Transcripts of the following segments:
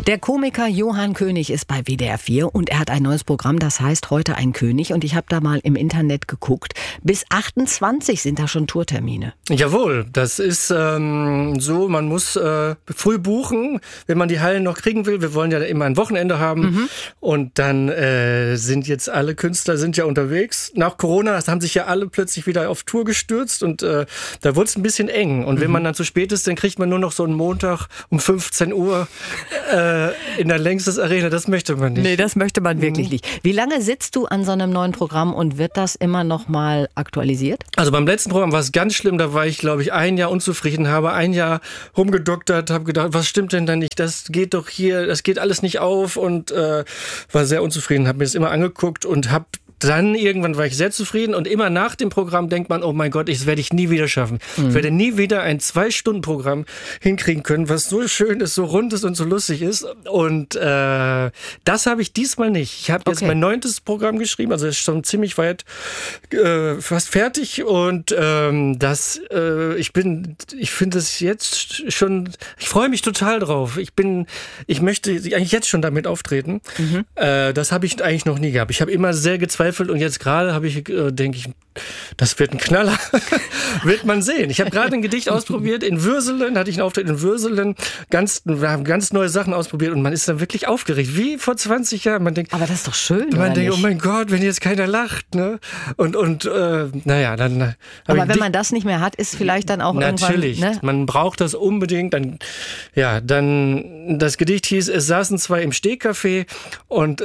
Der Komiker Johann König ist bei WDR 4 und er hat ein neues Programm, das heißt Heute ein König. Und ich habe da mal im Internet geguckt. Bis 28 sind da schon Tourtermine. Jawohl, das ist so, man muss früh buchen, wenn man die Hallen noch kriegen will. Wir wollen ja immer ein Wochenende haben. Und dann sind jetzt alle Künstler sind ja unterwegs. Nach Corona haben sich ja alle plötzlich wieder auf Tour gestürzt und da wurde es ein bisschen eng. Und wenn man dann zu spät ist, dann kriegt man nur noch so einen Montag um 15 Uhr in der Längstes Arena. Das möchte man nicht. Nee, das möchte man wirklich nicht. Wie lange sitzt du an so einem neuen Programm und wird das immer noch mal aktualisiert? Also beim letzten Programm war es ganz schlimm. Da war ich, glaube ich, ein Jahr unzufrieden, habe ein Jahr rumgedoktert, habe gedacht, was stimmt denn da nicht? Das geht doch hier, das geht alles nicht auf und war sehr unzufrieden, habe mir das immer angeguckt und habe dann irgendwann war ich sehr zufrieden und immer nach dem Programm denkt man, oh mein Gott, das werde ich nie wieder schaffen. Ich werde nie wieder ein 2-Stunden-Programm hinkriegen können, was so schön ist, so rund ist und so lustig ist. Und das habe ich diesmal nicht. Ich habe jetzt mein 9. Programm geschrieben, also ist schon ziemlich weit fast fertig und ich finde es jetzt schon, ich freue mich total drauf. Ich möchte eigentlich jetzt schon damit auftreten. Das habe ich eigentlich noch nie gehabt. Ich habe immer sehr gezweifelt und jetzt gerade denke ich, das wird ein Knaller. Wird man sehen. Ich habe gerade ein Gedicht ausprobiert in Würselen, hatte ich einen Auftritt in Würselen. Wir haben ganz neue Sachen ausprobiert und man ist dann wirklich aufgeregt, wie vor 20 Jahren. Man denkt, aber das ist doch schön, man denkt, oh mein Gott, wenn jetzt keiner lacht, ne? Naja, dann. Aber wenn man das nicht mehr hat, ist vielleicht dann auch natürlich, irgendwann. Ne? Man braucht das unbedingt. Dann das Gedicht hieß, es saßen zwei im Stehcafé und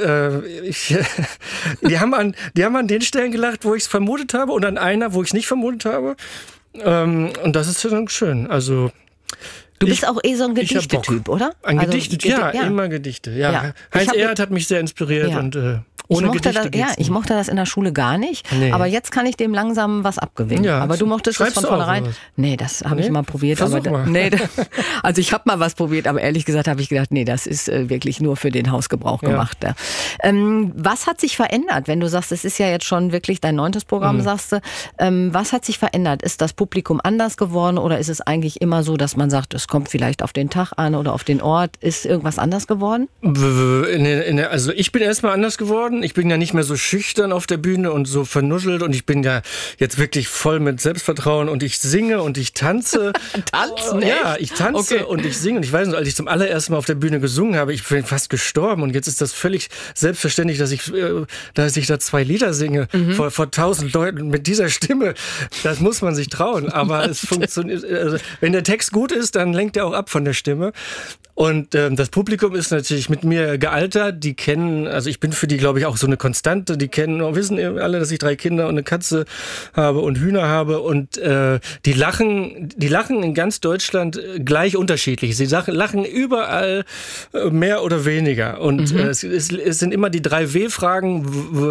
die haben an den Stellen gelacht, wo ich es vermutet habe und an einer, wo ich es nicht vermutet habe. Und das ist dann schön. Also du bist auch so ein Gedichtetyp, oder? Ein Gedichte, ja, immer Gedichte. Ja. Heinz Erhardt hat mich sehr inspiriert und ohne Gedichte geht's nicht. Ich mochte das in der Schule gar nicht, aber jetzt kann ich dem langsam was abgewinnen. Ja, aber du mochtest das von vornherein. Nee, das habe ich mal probiert. Also ich habe mal was probiert, aber ehrlich gesagt habe ich gedacht, nee, das ist wirklich nur für den Hausgebrauch gemacht. Ja. Was hat sich verändert, wenn du sagst, es ist ja jetzt schon wirklich dein 9. Programm, sagst du. Was hat sich verändert? Ist das Publikum anders geworden oder ist es eigentlich immer so, dass man sagt, es kommt vielleicht auf den Tag an oder auf den Ort? Ist irgendwas anders geworden? Also ich bin erstmal anders geworden. Ich bin ja nicht mehr so schüchtern auf der Bühne und so vernuschelt und ich bin ja jetzt wirklich voll mit Selbstvertrauen und ich singe und ich tanze. Tanzen? Ja, ich tanze und ich singe und ich weiß noch, als ich zum allerersten Mal auf der Bühne gesungen habe, ich bin fast gestorben und jetzt ist das völlig selbstverständlich, dass ich da 2 Lieder singe vor 1000 Leuten mit dieser Stimme. Das muss man sich trauen, aber es funktioniert. Also, wenn der Text gut ist, dann lenkt er auch ab von der Stimme. Und das Publikum ist natürlich mit mir gealtert. Die kennen, also ich bin für die, glaube ich, auch so eine Konstante. Die wissen alle, dass ich 3 Kinder und eine Katze habe und Hühner habe. Und die lachen in ganz Deutschland gleich unterschiedlich. Sie lachen überall mehr oder weniger. Und es sind immer die 3 W-Fragen: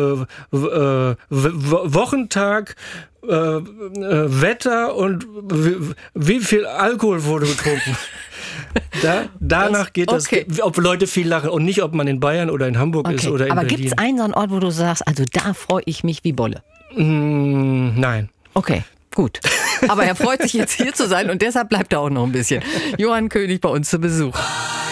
Wochentag, Wetter und wie viel Alkohol wurde getrunken. Danach geht das, ob Leute viel lachen und nicht, ob man in Bayern oder in Hamburg ist oder in Berlin. Aber gibt es einen so einen Ort, wo du sagst, also da freue ich mich wie Bolle? Nein. Okay, gut. Aber er freut sich jetzt hier zu sein und deshalb bleibt er auch noch ein bisschen. Johann König bei uns zu Besuch.